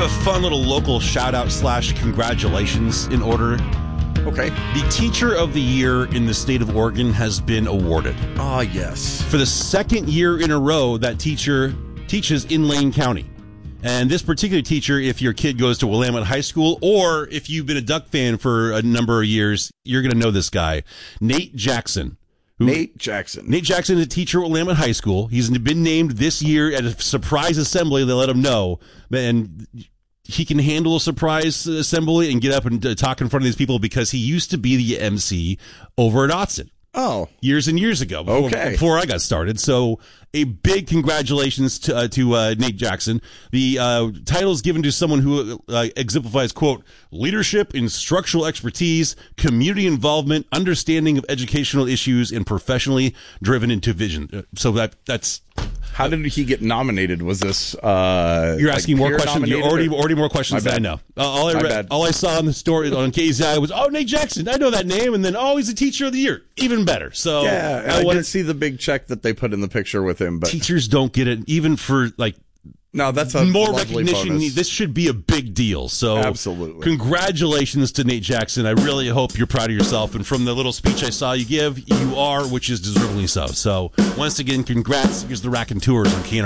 a fun little local shout-out / congratulations in order. Okay. The Teacher of the Year in the state of Oregon has been awarded. Ah, yes. For the second year in a row, that teacher teaches in Lane County. And this particular teacher, if your kid goes to Willamette High School, or if you've been a Duck fan for a number of years, you're going to know this guy, Nate Jackson. Nate Jackson is a teacher at Willamette High School. He's been named this year at a surprise assembly. They let him know. And he can handle a surprise assembly and get up and talk in front of these people because he used to be the MC over at Autzen. Oh. Years and years ago, before I got started. So a big congratulations to Nate Jackson. The title is given to someone who exemplifies, quote, leadership, instructional expertise, community involvement, understanding of educational issues, and professionally driven into vision. So that's... How did he get nominated? Was this you're asking more questions? You're already more questions than I know. All I saw on the story on KZI was, oh, Nate Jackson, I know that name, and then he's a Teacher of the Year, even better. So yeah, I didn't see the big check that they put in the picture with him. But teachers don't get it, even for no, that's a more lovely recognition. bonus. This should be a big deal. So absolutely, congratulations to Nate Jackson. I really hope you're proud of yourself. And from the little speech I saw you give, you are, which is deservedly so. So once again, congrats. Here's the Rack and Tours on KNR.